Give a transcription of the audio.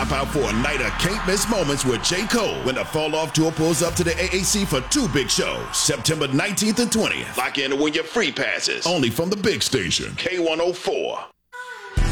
Pop out for a night of can't-miss moments with J. Cole when the Fall Off Tour pulls up to the AAC for 2 big shows, September 19th and 20th. Lock in to win your free passes, only from the big station, K104.